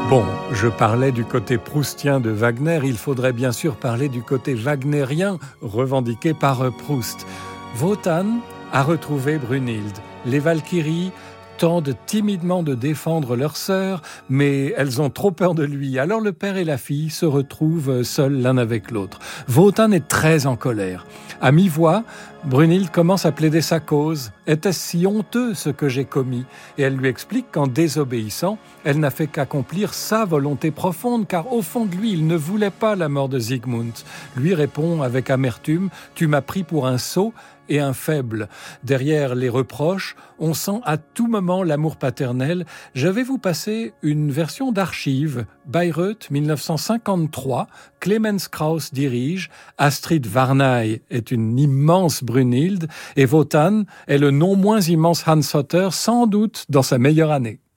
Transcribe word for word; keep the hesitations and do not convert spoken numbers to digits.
Bon, je parlais du côté proustien de Wagner, il faudrait bien sûr parler du côté wagnérien revendiqué par Proust. Wotan a retrouvé Brunhilde. Les Valkyries tentent timidement de défendre leur sœur, mais elles ont trop peur de lui. Alors le père et la fille se retrouvent seuls l'un avec l'autre. Wotan est très en colère. À mi-voix, Brunhilde commence à plaider sa cause. Était-ce si honteux ce que j'ai commis ? Et elle lui explique qu'en désobéissant, elle n'a fait qu'accomplir sa volonté profonde, car au fond de lui, il ne voulait pas la mort de Siegmund. Lui répond avec amertume « Tu m'as pris pour un sot et un faible ». Derrière les reproches, on sent à tout moment l'amour paternel. Je vais vous passer une version d'archives. Bayreuth, dix-neuf cent cinquante-trois, Clemens Krauss dirige, Astrid Varnay est une immense Brunhilde et Wotan est le non moins immense Hans Hotter, sans doute dans sa meilleure année.